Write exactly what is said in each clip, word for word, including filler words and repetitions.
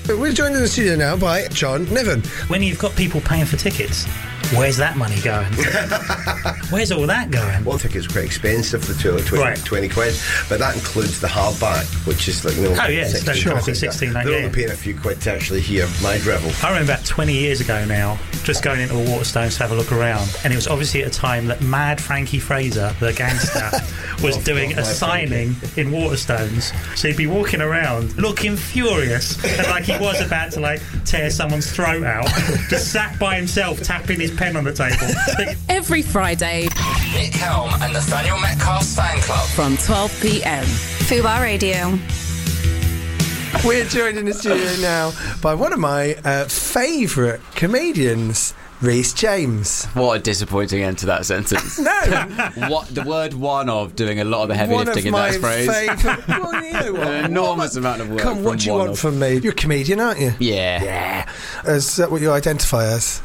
We're joined in the studio now by John Niven. When you've got people paying for tickets, where's that money going? Where's all that going? Well, tickets are quite expensive for tour, twenty, right. twenty quid, but that includes the hardback, which is like, you know, oh yeah, it's roughly sixteen. They're yeah. only paying a few quid to actually hear my drivel. I remember about twenty years ago now, just going into a Waterstones to have a look around, and it was obviously at a time that Mad Frankie Fraser, the gangster, was oh, doing oh, a signing Frankie. in Waterstones. So he'd be walking around looking furious, and like he was about to like tear someone's throat out, just sat by himself tapping his pen on the table. Every Friday, Nick Helm and Nathaniel Metcalf's fan club from twelve p.m. Fubar Radio. We're joined in the studio now by one of my uh, favourite comedians, Rhys James. What a disappointing end to that sentence. No. What the word one of doing a lot of the heavy one lifting of in that phrase. Favourite, well, you know what? An enormous amount of work. Come, what do you want of. from me? You're a comedian, aren't you? Yeah. Yeah. Is that what you identify as?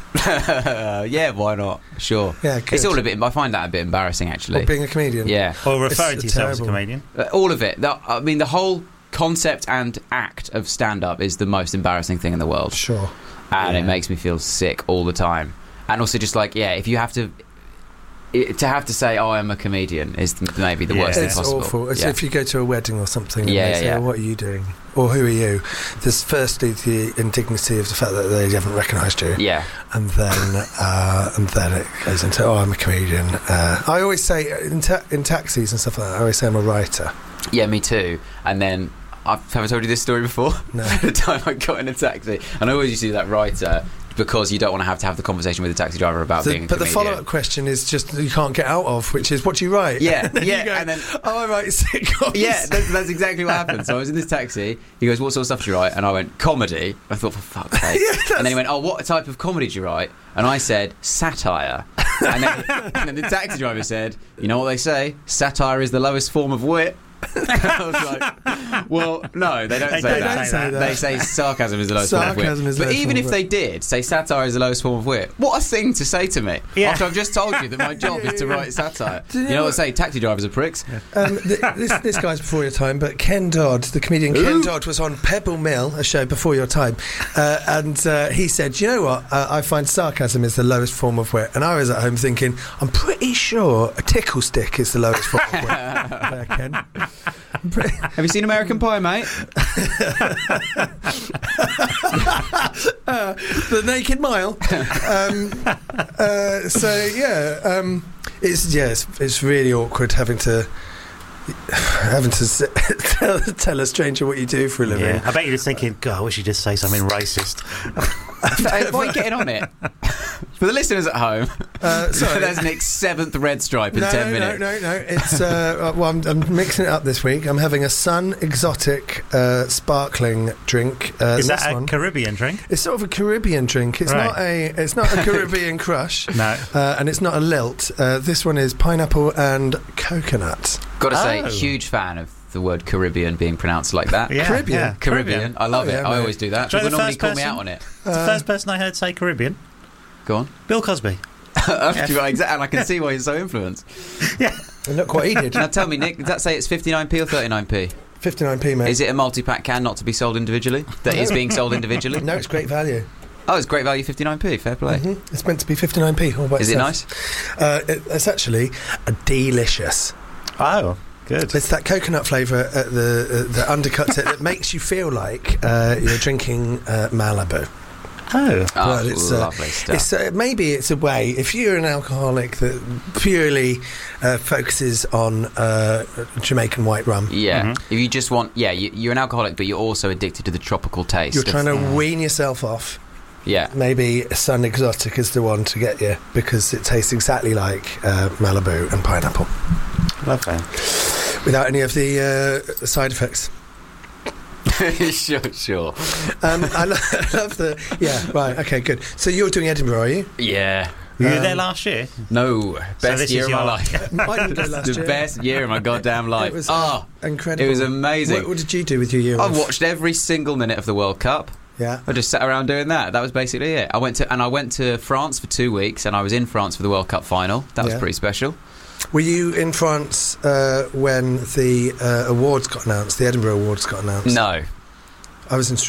Yeah, why not? Sure. Yeah, good. It's all a bit. I find that a bit embarrassing, actually. What, being a comedian? Yeah. Or referring It's to yourself as a terrible. comedian. Uh, all of it. The, I mean, the whole concept and act of stand-up is the most embarrassing thing in the world. Sure. And Yeah. it makes me feel sick all the time. And also just like, yeah, if you have to... It, to have to say, oh, I'm a comedian is maybe the Yeah. worst thing It's possible. awful. It's yeah. if you go to a wedding or something and Yeah, they say, yeah. oh, what are you doing? Or who are you? There's firstly the indignity of the fact that they haven't recognised you. Yeah. And then uh, and then it goes into, oh, I'm a comedian. Uh, I always say, in, ta- in taxis and stuff like that, I always say I'm a writer. Yeah, me too. And then, I've, have I told you this story before? No. The time I got in a taxi, and I always used to do that writer because you don't want to have to have the conversation with the taxi driver about The- being a but the comedian. follow-up question is just you can't get out of, which is, what do you write? Yeah, and then yeah, you go, and then- oh, I write sitcoms. Yeah, that's, that's exactly what happened. So I was in this taxi. He goes, "What sort of stuff do you write?" And I went, "Comedy." I thought, for fuck's sake. Yeah, and then he went, "Oh, what type of comedy do you write?" And I said, "Satire." And then, and then the taxi driver said, "You know what they say? Satire is the lowest form of wit." I was like, well, no, they don't They say, don't that. say that. They say sarcasm is the lowest form of Sarcasm wit. is the But lowest even form if of they wit. did say satire is the lowest form of wit, what a thing to say to me Yeah. after I've just told you that my job is to write satire. Do you You know know what what- they say? Taxi drivers are pricks. Um, th- this, this guy's before your time, but Ken Dodd, the comedian Ken Ooh. Dodd, was on Pebble Mill, a show before your time, uh, and uh, he said, you know what, uh, I find sarcasm is the lowest form of wit. And I was at home thinking, I'm pretty sure a tickle stick is the lowest form of wit. There, Ken. I'm pretty- Have you seen American Pie, mate? uh, the Naked Mile. Um, uh, so, yeah, um, it's, yeah it's, it's really awkward having to... having to s- tell, tell a stranger what you do for a living. Yeah. I bet you're just thinking, God, I wish you'd just say something racist. Hey, why are you getting on it? For the listeners at home, Uh, sorry. there's Nick's seventh red stripe in no, ten no, minutes. no, no, no. It's uh, well, I'm, I'm mixing it up this week. I'm having a Sun Exotic uh, sparkling drink. Uh, Is this that a one. Caribbean drink? It's sort of a Caribbean drink. It's Right. not a. It's not a Caribbean crush. No. Uh, and it's not a lilt. Uh, this one is pineapple and coconut. Got to say, Oh. huge fan of the word Caribbean being pronounced like that. Yeah, Caribbean? yeah. Caribbean. I love Oh, it. yeah, I mate. always do that. Do you know People the normally first call me person? out on it. It's the first person I heard say Caribbean. Go on. Bill Cosby. Exactly, and I can see why you're so influenced. Yeah. And look what he did. Now tell me, Nick, does that say it's fifty-nine p or thirty-nine p? fifty-nine p, mate. Is it a multi-pack can not to be sold individually? That is being sold individually? No, it's great value. Oh, it's great value, fifty-nine p. Fair play. hmm It's meant to be fifty-nine p. All by Is it itself. nice? Uh, it, it's actually a delicious. Oh, good. It's that coconut flavour at the uh, that undercuts it that makes you feel like uh, you're drinking uh, Malibu. Oh. Oh, Well, it's, uh, lovely stuff. It's, uh, maybe it's a way, if you're an alcoholic that purely uh, focuses on uh, Jamaican white rum, Yeah, Mhm. if you just want, yeah, you, you're an alcoholic, but you're also addicted to the tropical taste. you're of- trying to wean yourself off, yeah, maybe Sun Exotic is the one to get you, because it tastes exactly like uh, Malibu and pineapple, Lovely. without any of the uh, side effects. sure, sure. Um, I, lo- I love the... Yeah, right, okay, good. So you're doing Edinburgh, are you? Yeah. Were you Um, there last year? No, best this year is of my your- life. I didn't go last the year. best year of my goddamn life. It was oh, incredible. it was amazing. What, what did you do with your year I off? watched every single minute of the World Cup. Yeah. I just sat around doing that. That was basically it. I went to and I went to France for two weeks, and I was in France for the World Cup final. That was Yeah. pretty special. Were you in France uh, when the uh, awards got announced, the Edinburgh Awards got announced? No, I was in